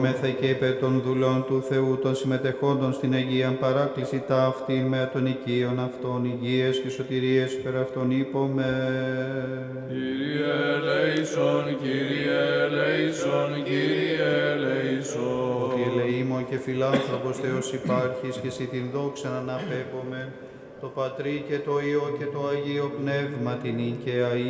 Μέθα και υπέρ των δουλών του Θεού των συμμετεχόντων στην Αγία Παράκληση ταύτην με των οικείων αυτών υγείας και σωτηρίες υπέρ αυτών είπομε. Κύριε ελέησον, Κύριε ελέησον, Κύριε ελέησον. Ότι ελεήμων και φιλάνθρωπος Θεός υπάρχεις και εσύ την δόξα να αναπέμπουμε, το Πατρί και το Υιό και το Αγίο Πνεύμα την και αΐ